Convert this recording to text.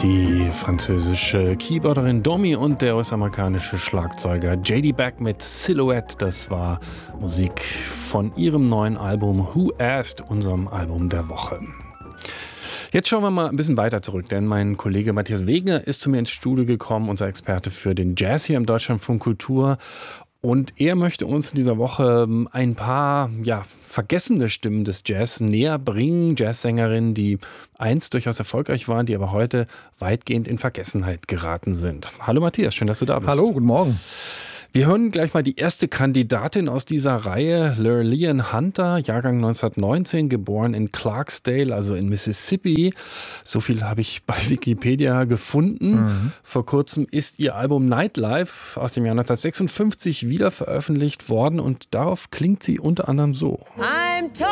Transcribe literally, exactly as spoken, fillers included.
Die französische Keyboarderin Domi und der US-amerikanische Schlagzeuger J D Beck mit Silhouette. Das war Musik von ihrem neuen Album Who Asked, unserem Album der Woche. Jetzt schauen wir mal ein bisschen weiter zurück, denn mein Kollege Matthias Wegner ist zu mir ins Studio gekommen, unser Experte für den Jazz hier im Deutschlandfunk Kultur. Und er möchte uns in dieser Woche ein paar ja, vergessene Stimmen des Jazz näher bringen. Jazzsängerinnen, die einst durchaus erfolgreich waren, die aber heute weitgehend in Vergessenheit geraten sind. Hallo Matthias, schön, dass du da bist. Hallo, guten Morgen. Wir hören gleich mal die erste Kandidatin aus dieser Reihe, Lurleen Hunter, Jahrgang neunzehnhundertneunzehn, geboren in Clarksdale, also in Mississippi. So viel habe ich bei Wikipedia gefunden. Mhm. Vor kurzem ist ihr Album Nightlife aus dem Jahr neunzehnhundertsechsundfünfzig wieder veröffentlicht worden und darauf klingt sie unter anderem so. I'm